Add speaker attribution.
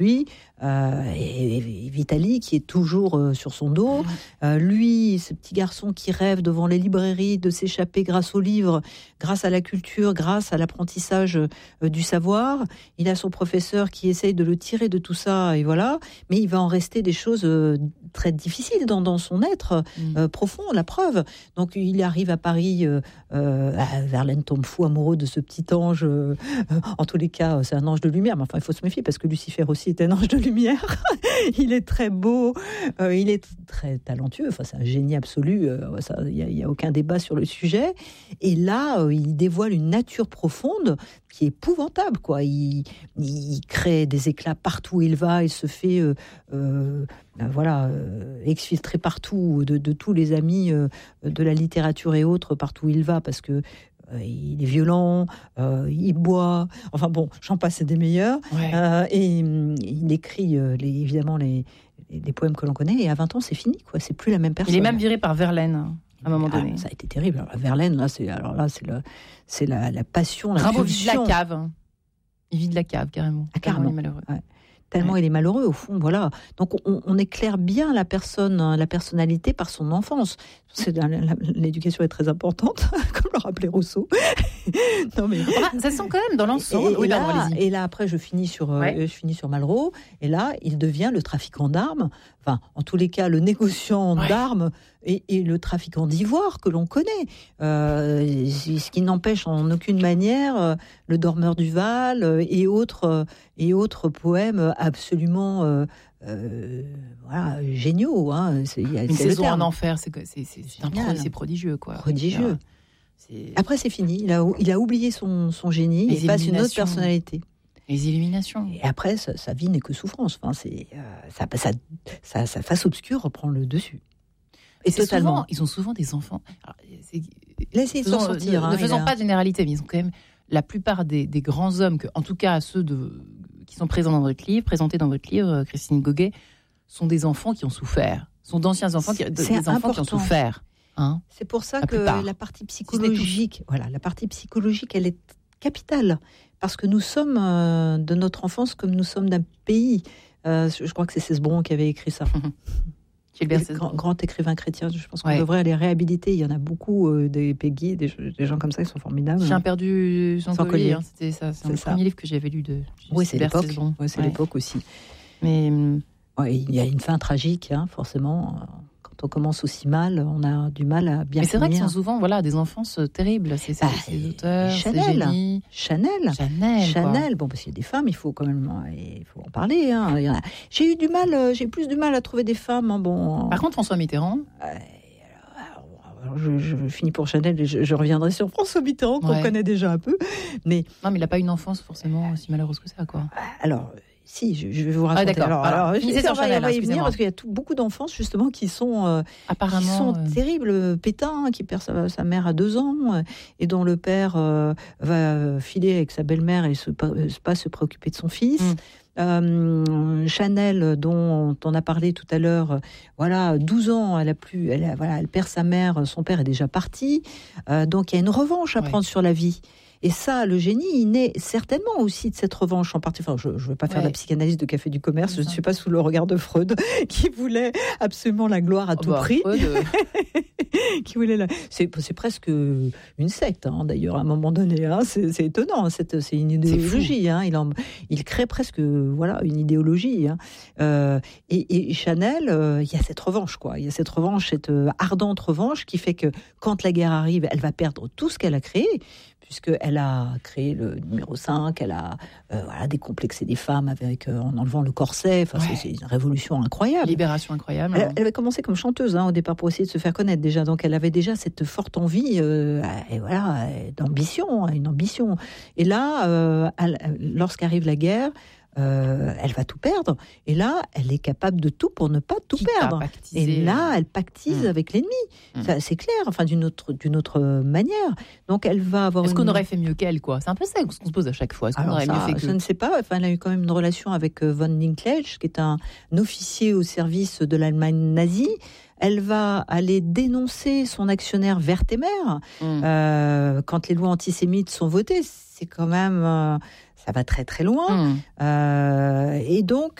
Speaker 1: lui, et Vitali qui est toujours sur son dos. Lui, ce petit garçon qui rêve devant les librairies de s'échapper grâce aux livres, grâce à la culture, grâce à l'apprentissage du savoir. Il a son professeur qui essaye de le tirer de tout ça, et voilà. Mais il va en rester des choses très difficiles dans son être profond, la preuve. Donc il arrive à Paris, Verlaine tombe fou amoureux de ce petit ange. En tous les cas, c'est un ange de lumière, mais enfin il faut se méfier parce que Lucifer aussi est un ange de lumière. Il est très beau, il est très talentueux, enfin, c'est un génie absolu, il n'y a aucun débat sur le sujet. Et là, il dévoile une nature profonde qui est épouvantable, quoi. Il crée des éclats partout où il va, il se fait exfiltrer partout de tous les amis de la littérature et autres, partout où il va, parce que il est violent, il boit, enfin bon, j'en passe, c'est des meilleurs. Ouais. Et il écrit évidemment les poèmes que l'on connaît, et à 20 ans, c'est fini, quoi. C'est plus la même personne.
Speaker 2: Il est même viré par Verlaine à un moment donné.
Speaker 1: Ça a été terrible. Alors, Verlaine, c'est la passion, la
Speaker 2: Rimbaud vit de la cave. Il vit de la cave, carrément.
Speaker 1: Carrément.
Speaker 2: Il est malheureux.
Speaker 1: Ouais. Tellement il est malheureux, au fond, voilà. Donc on éclaire bien la personnalité par son enfance. L'éducation est très importante, comme le rappelait Rousseau.
Speaker 2: Non, mais ça sent quand même dans l'ensemble.
Speaker 1: Et là, après, je finis sur Malraux, et là, il devient le trafiquant d'armes, enfin, en tous les cas, le négociant d'armes et le trafiquant d'ivoire que l'on connaît. Ce qui n'empêche en aucune manière le Dormeur du Val et autres poèmes absolument géniaux. Hein.
Speaker 2: Une saison en enfer, c'est prodigieux, quoi.
Speaker 1: Prodigieux. Après, c'est fini. Il a oublié son génie. Il passe une autre personnalité.
Speaker 2: Les illuminations.
Speaker 1: Et après, sa vie n'est que souffrance. Enfin, sa face obscure reprend le dessus.
Speaker 2: Et totalement. Ils ont souvent des enfants.
Speaker 1: Laissez-les s'en sortir.
Speaker 2: Ne faisons pas de généralité, mais ils ont quand même la plupart des grands hommes, en tout cas ceux qui sont présents dans votre livre, présentés dans votre livre, Christine Goguet, sont des enfants qui ont souffert. Sont d'anciens enfants qui ont souffert. Hein,
Speaker 1: c'est pour ça que la partie psychologique, elle est capitale, parce que nous sommes de notre enfance comme nous sommes d'un pays. Je crois que c'est Cesbron qui avait écrit ça. Grand écrivain chrétien. Je pense qu'on devrait les réhabiliter. Il y en a beaucoup, des Peggy, des gens comme ça qui sont formidables.
Speaker 2: Chien perdu sans collier. C'était ça. C'est le premier livre que j'avais lu de.
Speaker 1: Oui, c'est l'époque. C'est l'époque aussi.
Speaker 2: Mais
Speaker 1: il y a une fin tragique, forcément. Quand on commence aussi mal, on a du mal à bien finir.
Speaker 2: Mais c'est vrai qu'ils sont souvent des enfances terribles. C'est ces auteurs, ces génies.
Speaker 1: Chanel. Bon, parce qu'il y a des femmes, il faut quand même en parler. Hein. J'ai plus du mal à trouver des femmes. Hein, bon.
Speaker 2: Par contre, François Mitterrand.
Speaker 1: Alors je finis pour Chanel et je reviendrai sur François Mitterrand, qu'on connaît déjà un peu. Mais
Speaker 2: il n'a pas une enfance forcément aussi malheureuse que ça, quoi.
Speaker 1: Alors. Si, je vais vous raconter.
Speaker 2: D'accord. Alors,
Speaker 1: on va y venir parce qu'il y a beaucoup d'enfances justement qui sont terribles. Pétain qui perd sa mère à 2 ans et dont le père va filer avec sa belle-mère et pas se préoccuper de son fils. Chanel, dont on a parlé tout à l'heure, 12 ans, elle perd sa mère, son père est déjà parti, donc il y a une revanche à prendre sur la vie. Et ça, le génie, il naît certainement aussi de cette revanche en partie. Enfin, je ne veux pas faire la psychanalyse de Café du Commerce, je ne suis pas sous le regard de Freud, qui voulait absolument la gloire à tout prix. Qui voulait c'est presque une secte, d'ailleurs, à un moment donné. C'est étonnant, c'est une idéologie. Il crée presque une idéologie. Et Chanel, il y a cette revanche, quoi. Il y a cette revanche, cette ardente revanche qui fait que quand la guerre arrive, elle va perdre tout ce qu'elle a créé, puisqu'elle a créé le numéro 5, elle a décomplexé des femmes en enlevant le corset. C'est une révolution incroyable.
Speaker 2: Libération incroyable.
Speaker 1: Elle avait commencé comme chanteuse au départ pour essayer de se faire connaître déjà. Donc elle avait déjà cette forte envie d'ambition, une ambition. Et là, lorsqu'arrive la guerre, elle va tout perdre. Et là, elle est capable de tout pour ne pas tout perdre. Et là, elle pactise avec l'ennemi. Ça, c'est clair, d'une autre manière. Donc, elle va avoir.
Speaker 2: Est-ce qu'on aurait fait mieux qu'elle, quoi ? C'est un peu ça qu'on se pose à chaque fois. Est-ce qu'on aurait mieux fait que...
Speaker 1: Je ne sais pas. Elle a eu quand même une relation avec von Linklage, qui est un officier au service de l'Allemagne nazie. Elle va aller dénoncer son actionnaire Wertheimer quand les lois antisémites sont votées. C'est quand même ça va très très loin. Et donc,